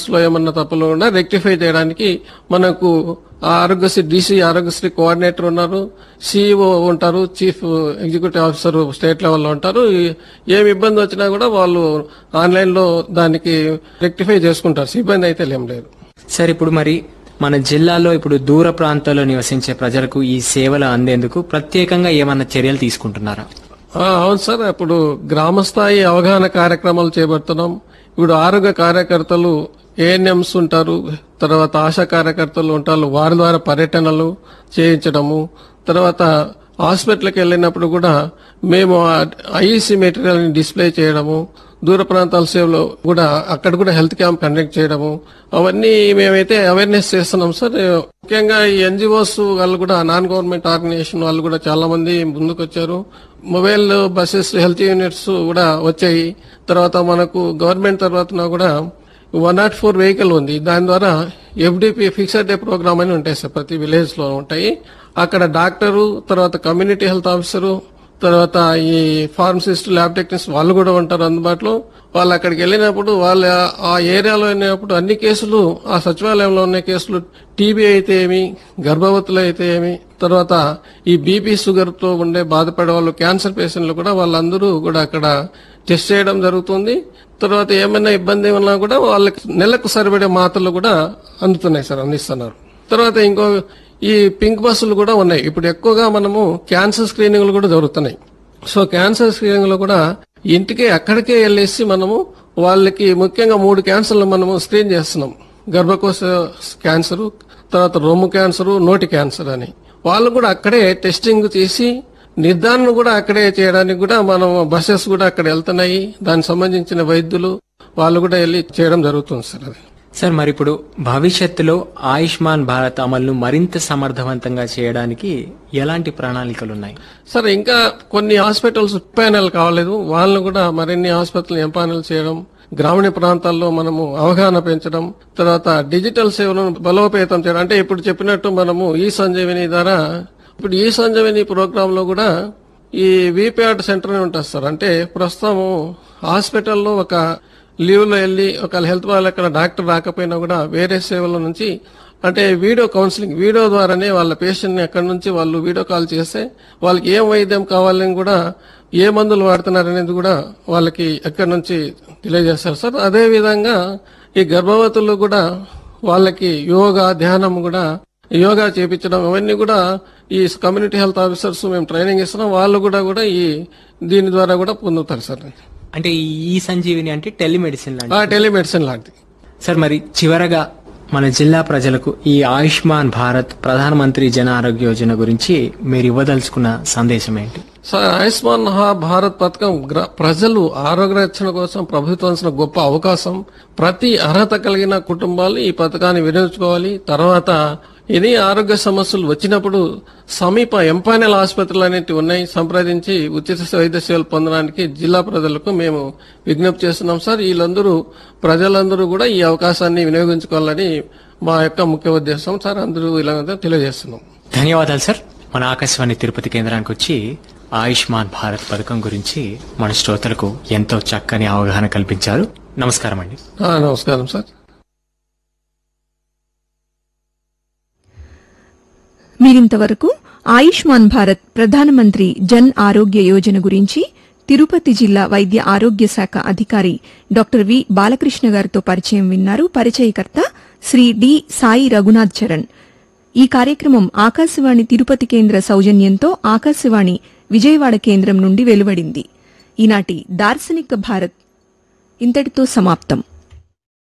లో ఏమన్నా తప్పులు ఉన్నా రెక్టిఫై చేయడానికి మనకు ఆరోగ్యశ్రీ డీసీ ఆరోగ్యశ్రీ కోఆర్డినేటర్ ఉన్నారు, సిఇఓ ఉంటారు, చీఫ్ ఎగ్జిక్యూటివ్ ఆఫీసర్ స్టేట్ లెవెల్లో ఉంటారు. ఏమి ఇబ్బంది వచ్చినా కూడా వాళ్ళు ఆన్లైన్ లో దానికి రెక్టిఫై చేసుకుంటారు. ఇబ్బంది అయితే ఏం లేదు సార్. ఇప్పుడు మరి మన జిల్లాలో ఇప్పుడు దూర ప్రాంతాల్లో నివసించే ప్రజలకు ఈ సేవలు అందేందుకు ప్రత్యేకంగా ఏమన్నా చర్యలు తీసుకుంటున్నారా? అవును సార్, ఇప్పుడు గ్రామ స్థాయి అవగాహన కార్యక్రమాలు చేపడుతున్నాం. ఇప్పుడు ఆరోగ్య కార్యకర్తలు ఏఎన్ఎంస్ ఉంటారు, తర్వాత ఆశా కార్యకర్తలు ఉంటారు, వారి ద్వారా పర్యటనలు చేయించడము, తర్వాత హాస్పిటల్కి వెళ్ళినప్పుడు కూడా మేము ఐఈసీ మెటీరియల్ ని డిస్ప్లే చేయడము, దూర ప్రాంతాల సేవలో కూడా అక్కడ కూడా హెల్త్ క్యాంప్ కండక్ట్ చేయడము, అవన్నీ మేమైతే అవేర్నెస్ చేస్తున్నాం సార్. ముఖ్యంగా ఈ ఎన్జిఓస్ వాళ్ళు కూడా, నాన్ గవర్నమెంట్ ఆర్గనైజేషన్ వాళ్ళు కూడా చాలా మంది ముందుకు వచ్చారు. మొబైల్ బస్సెస్ హెల్త్ యూనిట్స్ కూడా వచ్చాయి. తర్వాత మనకు గవర్నమెంట్ తర్వాత కూడా 104 వెహికల్ ఉంది. దాని ద్వారా ఎఫ్డిపి ఫిక్స్డ్ డే ప్రోగ్రామ్ అని ఉంటాయి సార్, ప్రతి విలేజ్ లో ఉంటాయి. అక్కడ డాక్టరు, తర్వాత కమ్యూనిటీ హెల్త్ ఆఫీసరు, తర్వాత ఈ ఫార్మసిస్ట్, ల్యాబ్ టెక్నీషియన్స్ వాళ్ళు కూడా ఉంటారు అందుబాటులో. వాళ్ళు అక్కడికి వెళ్ళినప్పుడు వాళ్ళు ఆ ఏరియాలో వెళ్ళినప్పుడు అన్ని కేసులు, ఆ సచివాలయంలో ఉన్న కేసులు, టీబీ అయితే ఏమి, గర్భవతులు అయితే ఏమి, తర్వాత ఈ బీపీ షుగర్ తో ఉండే బాధపడే వాళ్ళు, క్యాన్సర్ పేషెంట్లు కూడా వాళ్ళందరూ కూడా అక్కడ టెస్ట్ చేయడం జరుగుతుంది. తర్వాత ఏమైనా ఇబ్బంది ఉన్నా కూడా వాళ్ళకి నెలకు సరిపడే మాత్రలు కూడా అందుతున్నాయి సార్, అందిస్తున్నారు. తర్వాత ఇంకో ఈ పింక్ బస్సులు కూడా ఉన్నాయి. ఇప్పుడు ఎక్కువగా మనము క్యాన్సర్ స్క్రీనింగ్లు కూడా జరుగుతున్నాయి. సో క్యాన్సర్ స్క్రీనింగ్ లో కూడా ఇంటికే అక్కడికే వెళ్ళేసి మనము వాళ్ళకి ముఖ్యంగా 3 క్యాన్సర్లు మనము స్క్రీన్ చేస్తున్నాం. గర్భకోశ క్యాన్సర్, తర్వాత రొమ్ము క్యాన్సర్, నోటి క్యాన్సర్ అని. వాళ్ళు కూడా అక్కడే టెస్టింగ్ చేసి నిర్ధారణ కూడా అక్కడే చేయడానికి కూడా మనం బస్సెస్ కూడా అక్కడ వెళ్తున్నాయి. దానికి సంబంధించిన వైద్యులు వాళ్ళు కూడా వెళ్ళి చేయడం జరుగుతుంది సార్. అది సార్, మరి ఇప్పుడు భవిష్యత్తులో ఆయుష్మాన్ భారత్ అమలును మరింత సమర్థవంతంగా చేయడానికి ఎలాంటి ప్రణాళికలున్నాయి? సార్, ఇంకా కొన్ని హాస్పిటల్స్ ఎంపానల్ కావలేదు, వాళ్ళని కూడా మరిన్ని హాస్పిటల్ ఎంపానల్ చేయడం, గ్రామీణ ప్రాంతాల్లో మనము అవగాహన పెంచడం, తర్వాత డిజిటల్ సేవలను బలోపేతం చేయడం. అంటే ఇప్పుడు చెప్పినట్టు మనము ఈ సంజీవిని ద్వారా, ఇప్పుడు ఈ సంజీవిని ప్రోగ్రామ్ లో కూడా ఈ వీపీఆర్ సెంటర్ అని ఉంటుంది సార్. అంటే ప్రస్తుతం హాస్పిటల్లో ఒక లీవ్ లో వెళ్ళి ఒక హెల్త్ వాళ్ళు అక్కడ డాక్టర్ రాకపోయినా కూడా వేరే సేవల నుంచి, అంటే వీడియో కౌన్సిలింగ్, వీడియో ద్వారానే వాళ్ళ పేషెంట్ ని అక్కడి నుంచి వాళ్ళు వీడియో కాల్ చేస్తే వాళ్ళకి ఏం వైద్యం కావాలని కూడా, ఏ మందులు వాడుతున్నారనేది కూడా వాళ్ళకి ఎక్కడి నుంచి తెలియజేస్తారు సార్. అదే విధంగా ఈ గర్భవతులు కూడా వాళ్ళకి యోగా, ధ్యానం కూడా, యోగా చేపించడం, అవన్నీ కూడా ఈ కమ్యూనిటీ హెల్త్ ఆఫీసర్స్ మేము ట్రైనింగ్ ఇస్తున్నాం. వాళ్ళు కూడా ఈ దీని ద్వారా కూడా పొందుతారు సార్. అంటే ఈ సంజీవిని అంటే టెలిమెడిసిన్ టెలిమెడిసిన్ లాంటిది సార్. మరి చివరగా మన జిల్లా ప్రజలకు ఈ ఆయుష్మాన్ భారత్ ప్రధానమంత్రి జన ఆరోగ్య యోజన గురించి మీరు ఇవ్వదలుచుకున్న సందేశం ఏంటి? సార్, ఆయుష్మాన్ భారత్ పథకం ప్రజలు ఆరోగ్య రక్షణ కోసం ప్రభుత్వం ఇచ్చిన గొప్ప అవకాశం. ప్రతి అర్హత కలిగిన కుటుంబాలు ఈ పథకాన్ని వినియోగించుకోవాలి. తర్వాత ఎన్ని ఆరోగ్య సమస్యలు వచ్చినప్పుడు సమీప ఎంపానల్ ఆసుపత్రులు అనేవి ఉన్నాయి, సంప్రదించి ఉచిత వైద్య సేవలు పొందడానికి జిల్లా ప్రజలకు మేము విజ్ఞప్తి చేస్తున్నాం సార్. వీళ్ళందరూ ప్రజలందరూ కూడా ఈ అవకాశాన్ని వినియోగించుకోవాలని మా యొక్క ముఖ్య ఉద్దేశం సార్. అందరూ ఇలా తెలియజేస్తున్నాం. ధన్యవాదాలు సార్. మన ఆకాశవాణి తిరుపతి కేంద్రానికి వచ్చి ఆయుష్మాన్ భారత్ పథకం గురించి మన శ్రోతలకు ఎంతో చక్కని అవగాహన కల్పించారు. నమస్కారం అండి. నమస్కారం సార్. మీరింతవరకు ఆయుష్మాన్ భారత్ ప్రధానమంత్రి జన్ ఆరోగ్య యోజన గురించి తిరుపతి జిల్లా వైద్య ఆరోగ్య శాఖ అధికారి డాక్టర్ వి బాలకృష్ణ గారితో పరిచయం విన్నారు. పరిచయకర్త శ్రీ డి సాయి రఘునాథ్ చరణ్. ఈ కార్యక్రమం ఆకాశవాణి తిరుపతి కేంద్ర సౌజన్యంతో ఆకాశవాణి విజయవాడ కేంద్రం నుండి వెలువడింది. ఈనాటి దార్శనిక భారత్ ఇంతటితో సమాప్తం.